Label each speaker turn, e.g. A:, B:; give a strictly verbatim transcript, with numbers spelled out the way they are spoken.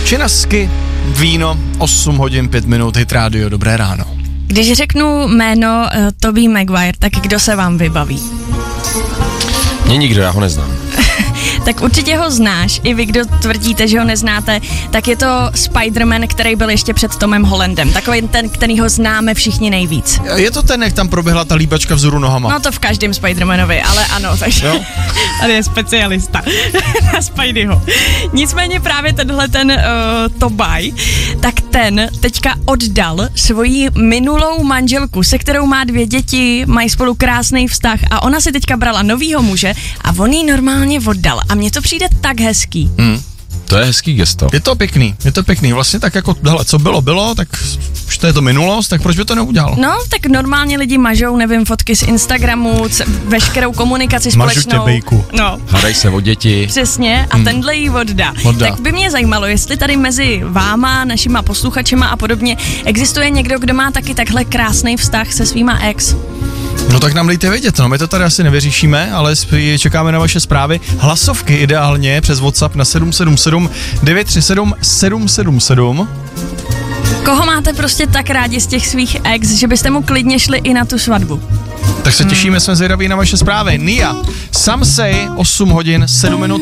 A: Činasky, víno, osm hodin pět minut, Hit Radio, dobré ráno.
B: Když řeknu jméno uh, Tobey Maguire, tak kdo se vám vybaví?
C: Mě nikdo, já ho neznám.
B: Tak určitě ho znáš, i vy, kdo tvrdíte, že ho neznáte, tak je to Spider-Man, který byl ještě před Tomem Hollandem. Takový ten, který ho známe všichni nejvíc.
A: Je to ten, jak tam proběhla ta líbačka vzhůru nohama?
B: No to v každém Spider-Manovi, ale ano, takže
A: jo?
B: tady je specialista na Spideyho. Nicméně právě tenhle ten uh, Tobey, tak ten teďka oddal svoji minulou manželku, se kterou má dvě děti, mají spolu krásný vztah a ona si teďka brala novýho muže a on jí normálně oddal. A mně to přijde tak hezký.
C: Hmm. To je hezký gesto.
A: Je to pěkný, je to pěkný. Vlastně tak jako, hele, co bylo, bylo, tak už to je to minulost, tak proč by to neudělal?
B: No, tak normálně lidi mažou, nevím, fotky z Instagramu, c- veškerou komunikaci
A: Mažu
B: společnou.
A: tě, bejku.
B: No.
C: Hádají se o děti.
B: Přesně, a hmm. tenhle jí oddá.
A: Oddá.
B: Tak by mě zajímalo, jestli tady mezi váma, našima posluchačema a podobně existuje někdo, kdo má taky takhle krásný vztah se svýma ex.
A: No tak nám dejte vědět, no my to tady asi nevyřešíme, ale čekáme na vaše zprávy. Hlasovky ideálně přes WhatsApp na sedm sedm sedm devět tři sedm sedm sedm sedm.
B: Koho máte prostě tak rádi z těch svých ex, že byste mu klidně šli i na tu svatbu?
A: Tak se těšíme, jsme zvědaví na vaše zprávy. Nia, Samsej, osm hodin sedm minut.